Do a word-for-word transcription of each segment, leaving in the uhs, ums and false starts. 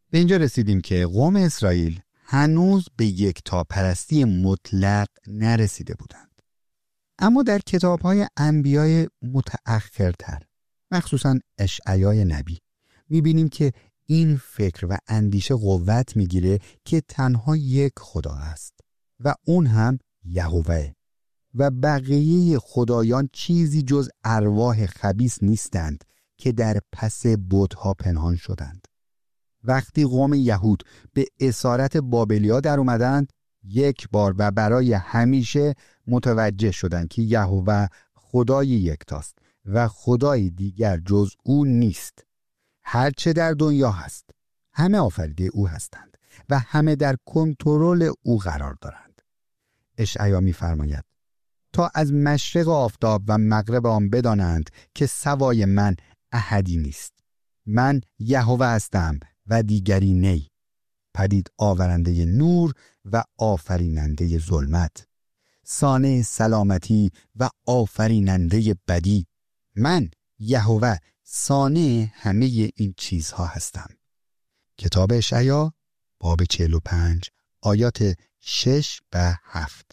به اینجا رسیدیم که قوم اسرائیل هنوز به یکتاپرستی مطلق نرسیده بودند. اما در کتاب‌های انبیای متأخرتر، مخصوصاً اشعیای نبی، می‌بینیم که این فکر و اندیشه قوت می‌گیره که تنها یک خدا است و اون هم یهوه و بقیه خدایان چیزی جز ارواح خبیث نیستند که در پس بت‌ها پنهان شدند. وقتی قوم یهود به اسارت بابلیا در اومدند، یک بار و برای همیشه متوجه شدند که یهوه خدای یکتاست و خدای دیگر جز او نیست. هرچه در دنیا هست همه آفریده او هستند و همه در کنترل او قرار دارند. اشعیا می‌فرماید تا از مشرق آفتاب و مغرب آن بدانند که سوای من احدی نیست. من یهوه هستم و دیگری نی، پدید آورنده نور و آفریننده ظلمت، صانع سلامتی و آفریننده بدی. من یهوه صانع همه این چیزها هستم. کتاب اشعیا باب چهل و پنج آیات شش و هفت.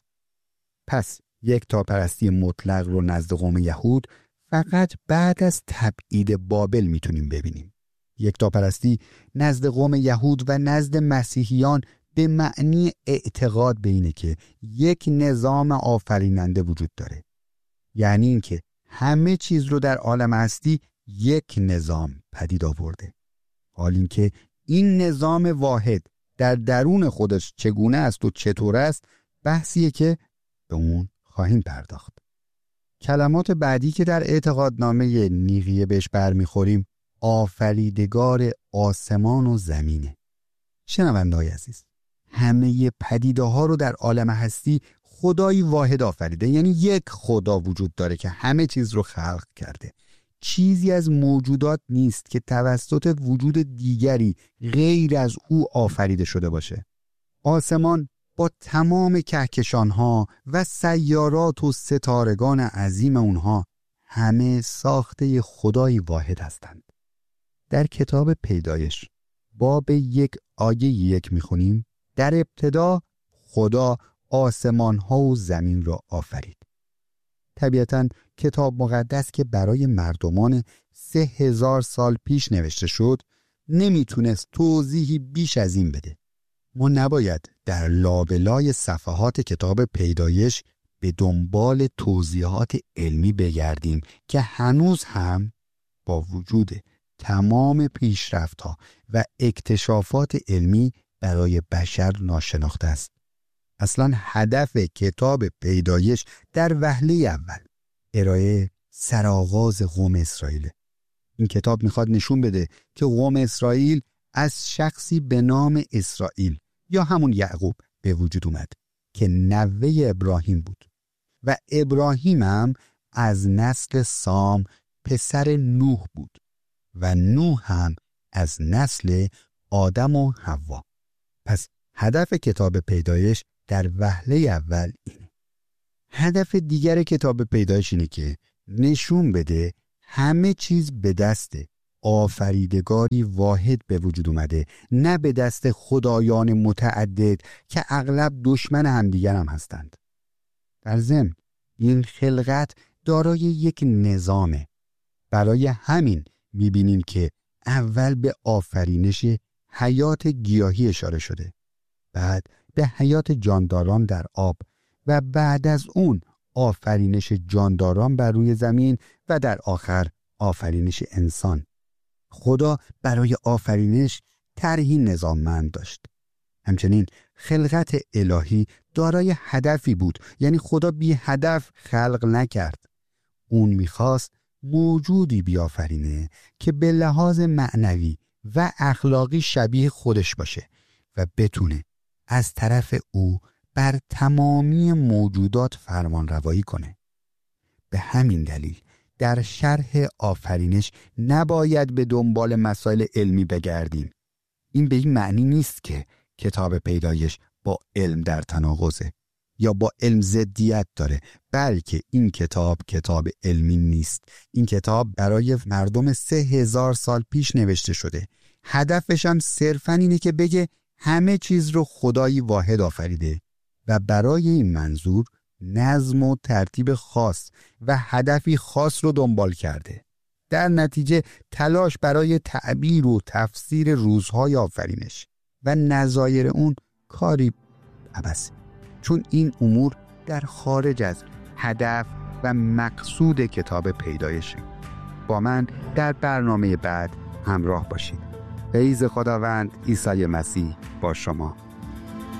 پس یکتاپرستی مطلق رو نزد قوم یهود فقط بعد از تبعید بابل میتونیم ببینیم. یکتاپرستی نزد قوم یهود و نزد مسیحیان به معنی اعتقاد به اینه که یک نظام آفریننده وجود داره، یعنی این که همه چیز رو در عالم هستی یک نظام پدید آورده. حال این که این نظام واحد در درون خودش چگونه است و چطور است بحثیه که به اون خواهیم پرداخت. کلمات بعدی که در اعتقادنامه نیقیه بهش برمیخوریم آفریدگار آسمان و زمینه. شنونده‌های عزیز، همه پدیده ها رو در عالم هستی خدای واحد آفریده، یعنی یک خدا وجود داره که همه چیز رو خلق کرده. چیزی از موجودات نیست که توسط وجود دیگری غیر از او آفریده شده باشه. آسمان با تمام کهکشان‌ها و سیارات و ستارگان عظیم اونها همه ساخته خدای واحد هستند. در کتاب پیدایش باب یک آیه یک میخونیم در ابتدا خدا آسمان‌ها و زمین را آفرید. طبیعتاً کتاب مقدس که برای مردمان سه هزار سال پیش نوشته شد نمیتونست توضیحی بیش از این بده. ما نباید در لابلای صفحات کتاب پیدایش به دنبال توضیحات علمی بگردیم که هنوز هم با وجود تمام پیشرفت‌ها و اکتشافات علمی برای بشر ناشناخته است. اصلا هدف کتاب پیدایش در وهله اول ارائه سرآغاز قوم اسرائیل. این کتاب میخواد نشون بده که قوم اسرائیل از شخصی به نام اسرائیل یا همون یعقوب به وجود اومد که نوه ابراهیم بود و ابراهیم هم از نسل سام پسر نوح بود و نوح هم از نسل آدم و حوا. پس هدف کتاب پیدایش در وهله اول اینه. هدف دیگر کتاب پیدایش اینه که نشون بده همه چیز به دست آفریدگاری واحد به وجود اومده، نه به دست خدایان متعدد که اغلب دشمن همدیگر هم هستند. در ضمن این خلقت دارای یک نظامه. برای همین میبینیم که اول به آفرینش حیات گیاهی اشاره شده، بعد به حیات جانداران در آب و بعد از اون آفرینش جانداران بر روی زمین و در آخر آفرینش انسان. خدا برای آفرینش طرحی نظاممند داشت. همچنین خلقت الهی دارای هدفی بود، یعنی خدا بی هدف خلق نکرد. اون میخواست موجودی بیافرینه که به لحاظ معنوی و اخلاقی شبیه خودش باشه و بتونه از طرف او بر تمامی موجودات فرمان روایی کنه. به همین دلیل در شرح آفرینش نباید به دنبال مسائل علمی بگردیم. این به این معنی نیست که کتاب پیدایش با علم در تناقضه. یا با علم ضدیت داره، بلکه این کتاب کتاب علمی نیست. این کتاب برای مردم سه هزار سال پیش نوشته شده. هدفش هم صرفاً اینه که بگه همه چیز رو خدایی واحد آفریده و برای این منظور نظم و ترتیب خاص و هدفی خاص رو دنبال کرده. در نتیجه تلاش برای تعبیر و تفسیر روزهای آفرینش و نظایر اون کاری عبثی، چون این امور در خارج از هدف و مقصود کتاب پیدایشه. با من در برنامه بعد همراه باشید. فیض خداوند عیسی مسیح با شما.